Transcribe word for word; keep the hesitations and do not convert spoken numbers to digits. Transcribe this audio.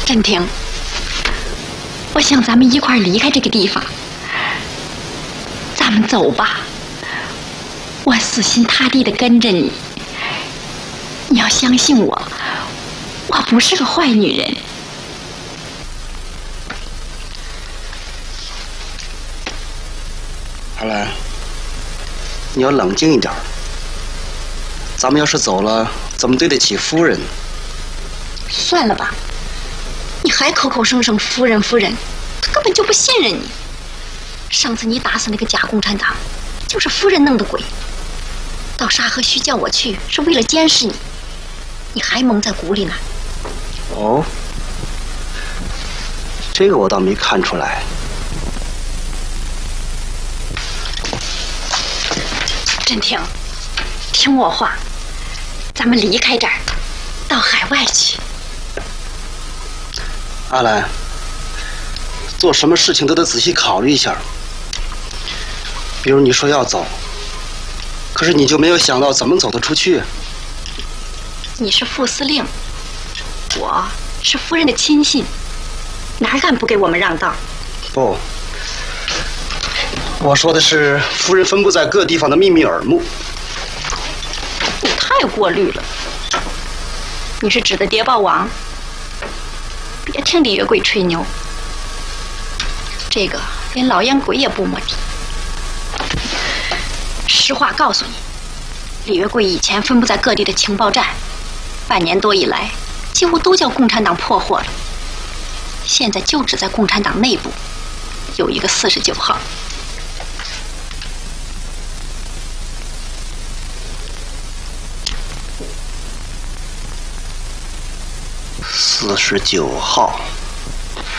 振廷，我想咱们一块儿离开这个地方。咱们走吧，我死心塌地的跟着你。你要相信我，我不是个坏女人。 阿兰，你要冷静一点。咱们要是走了，怎么对得起夫人？ 算了吧，你还口口声声夫人夫人，他根本就不信任你。上次你打死那个假共产党，就是夫人弄的鬼。到沙河须叫我去，是为了监视你，你还蒙在鼓里呢。 哦，这个我倒没看出来。 振廷，听我话，咱们离开这儿，到海外去。 阿兰，做什么事情都得仔细考虑一下。比如你说要走，可是你就没有想到怎么走得出去。 你是副司令，我是夫人的亲信，哪敢不给我们让道？ 不，我说的是夫人分布在各地方的秘密耳目。 你太过滤了。你是指的谍报网？别听李月桂吹牛，这个连老烟鬼也不摸底。实话告诉你，李月桂以前分布在各地的情报站，半年多以来，几乎都叫共产党破获了。现在就只在共产党内部有一个四十九号。 四十九号。